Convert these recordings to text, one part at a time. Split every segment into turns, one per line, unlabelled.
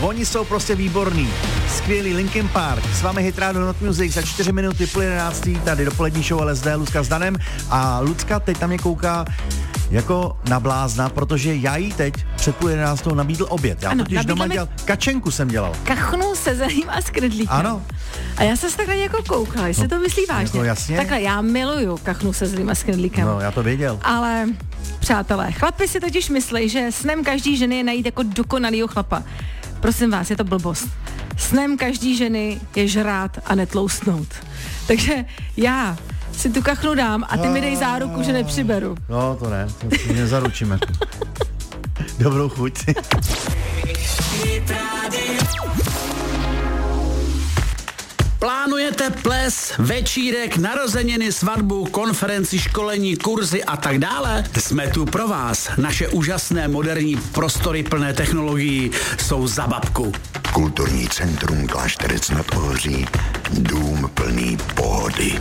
Oni jsou prostě výborní. Skvělý Linkin Park. S vámi Hit Radio Not Music za 4 minuty po 11. Tady dopolední show LSD, Lucka s Danem. A Lucka teď na mě kouká jako na blázna, protože já jí teď před půl 11. nabídl oběd. Já totiž doma dělal, kačenku jsem dělal.
Kachnu se zeleným a s knedlíkem.
Ano.
A já jsem se takhle jako koukala, jestli to myslí vážně.
Jako jasně.
Takhle, já miluju kachnu se zeleným a s knedlíkem.
No, já to věděl.
Ale, přátelé, chlapi si totiž myslí, že snem každý ženy je najít jako dokonalýho chlapa. Prosím vás, je to blbost. Snem každý ženy je žrát a netloustnout. Takže já si tu kachnu dám a ty mi dej záruku, že nepřiberu.
No, to ne, to nezaručíme. Dobrou chuť.
Plánujete ples, večírek, narozeniny, svatbu, konferenci, školení, kurzy a tak dále? Jsme tu pro vás. Naše úžasné moderní prostory plné technologií jsou za babku.
Kulturní centrum Klášterec nad Ohří. Dům plný pohody.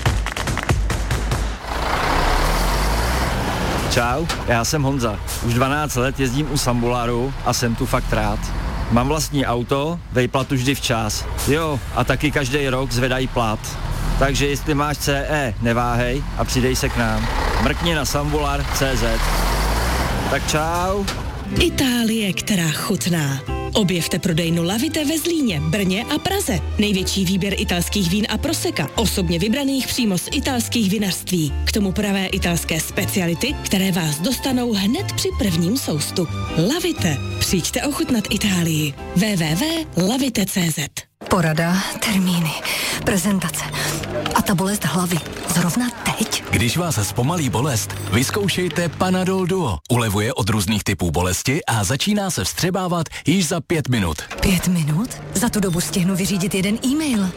Čau, já jsem Honza. Už 12 let jezdím u Sambuláru a jsem tu fakt rád. Mám vlastní auto, vejplatu vždy včas. Jo, a taky každý rok zvedají plat. Takže jestli máš CE, neváhej a přidej se k nám. Mrkni na sambular.cz. Tak čau.
Itálie, která chutná. Objevte prodejnu Lavite ve Zlíně, Brně a Praze. Největší výběr italských vín a proseka, osobně vybraných přímo z italských vinařství. K tomu pravé italské speciality, které vás dostanou hned při prvním soustu. Lavite. Přijďte ochutnat Itálii. www.lavite.cz.
Porada, termíny, prezentace a ta bolest hlavy. Zrovna teď.
Když vás zpomalí bolest, vyzkoušejte Panadol Duo. Ulevuje od různých typů bolesti a začíná se vstřebávat již za 5 minut.
5 minut? Za tu dobu stihnu vyřídit jeden e-mail.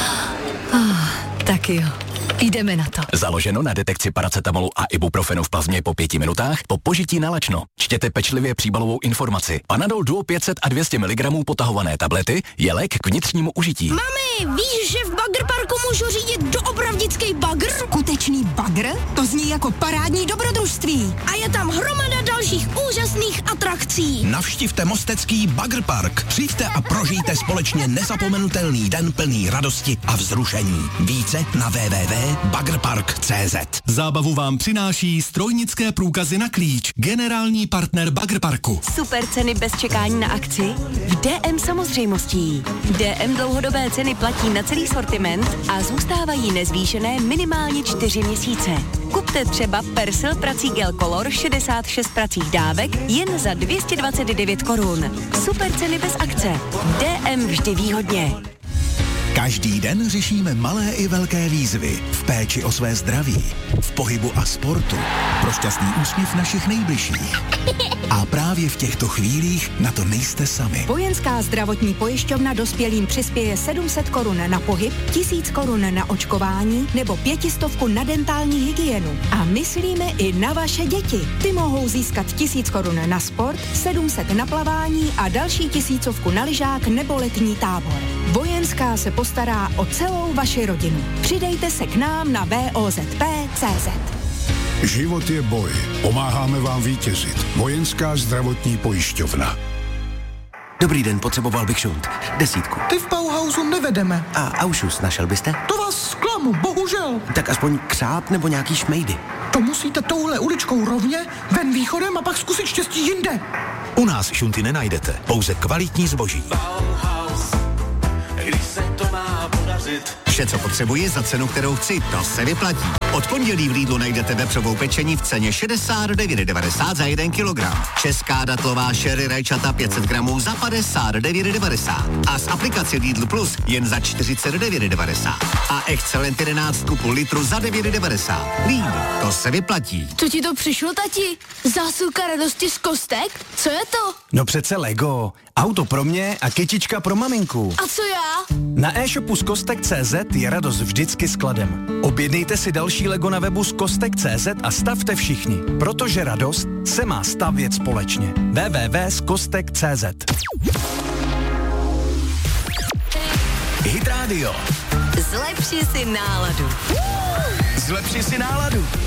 Tak jo. Jdeme na to.
Založeno na detekci paracetamolu a ibuprofenu v plazmě po 5 minutách po požití na lačno. Čtěte pečlivě příbalovou informaci. Panadol Duo 500 a 200 mg potahované tablety je lék k vnitřnímu užití.
Mami, víš, že v Bagr Parku můžu řídit doopravdický bagr?
Skutečný bagr? To zní jako parádní dobrodružství.
A je tam hromada dalších úžasných atrakcí.
Navštivte mostecký Bagr Park. Přijďte a prožijte společně nezapomenutelný den plný radosti a vzrušení. Více na www.bagrpark.cz.
Zábavu vám přináší strojnické průkazy na klíč. Generální partner Bagr Parku.
Super ceny bez čekání na akci? V DM samozřejmostí. DM dlouhodobé ceny platí na celý sortiment a zůstávají nezvýšené minimálně 4 měsíce. Kupte třeba Persil prací gel Color 66 pracích dávek jen za 229 korun. Super ceny bez akce. DM vždy výhodně.
Každý den řešíme malé i velké výzvy v péči o své zdraví, v pohybu a sportu, pro šťastný úsměv našich nejbližších. A právě v těchto chvílích na to nejste sami.
Vojenská zdravotní pojišťovna dospělým přispěje 700 korun na pohyb, 1000 korun na očkování nebo 500 na dentální hygienu. A myslíme i na vaše děti. Ty mohou získat 1000 korun na sport, 700 na plavání a další 1000 na lyžák nebo letní tábor. Vojenská se postará o celou vaši rodinu. Přidejte se k nám na VOZP.cz.
Život je boj. Pomáháme vám vítězit. Vojenská zdravotní pojišťovna.
Dobrý den, potřeboval bych šunt. 10.
Ty v Bauhausu nevedeme.
A Aušus našel byste?
To vás zklamu, bohužel.
Tak aspoň křáp nebo nějaký šmejdy.
To musíte touhle uličkou rovně, ven východem a pak zkusit štěstí jinde.
U nás šunty nenajdete, pouze kvalitní zboží.
Když se to má podařit.
Vše, co potřebuji za cenu, kterou chci, to se vyplatí. Od pondělí v Lidlu najdete vepřovou pečení v ceně 69,90 za 1 kilogram. Česká datlová sherry rajčata 500 gramů za 59,90. A z aplikace Lidl Plus jen za 49,90. A Excelent 11 půl litru za 9,90. Lidl, to se vyplatí.
Co ti to přišlo, tati? Zásilka radosti z kostek? Co je to?
No přece Lego. Auto pro mě a kytička pro maminku.
A co já?
Na e-shopu z kostek.cz je radost vždycky skladem. Objednejte si další Lego na webu z kostek.cz a stavte všichni, protože radost se má stavět společně. www.skostek.cz.
Hit Radio.
Zlepši si náladu.
Zlepši si náladu.